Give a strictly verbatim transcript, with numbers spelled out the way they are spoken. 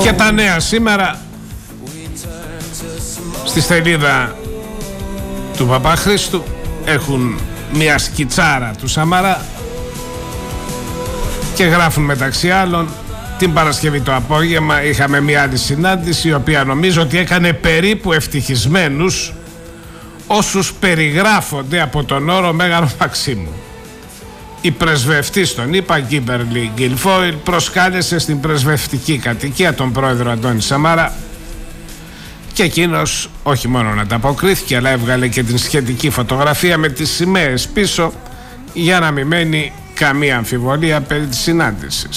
Και τα νέα σήμερα στη σελίδα του Παπαχρήστου έχουν μια σκιτσάρα του Σαμαρά και γράφουν μεταξύ άλλων: την Παρασκευή το απόγευμα είχαμε μια άλλη συνάντηση, η οποία νομίζω ότι έκανε περίπου ευτυχισμένους όσους περιγράφονται από τον όρο Μέγαρο Μαξίμου. Η πρεσβευτής τον είπα, Κίμπερλι Γκιλφόιλ, προσκάλεσε στην πρεσβευτική κατοικία τον πρόεδρο Αντώνη Σαμαρά και εκείνος όχι μόνο να ανταποκρίθηκε, αλλά έβγαλε και την σχετική φωτογραφία με τις σημαίες πίσω για να μην μένει καμία αμφιβολία περί της συνάντησης.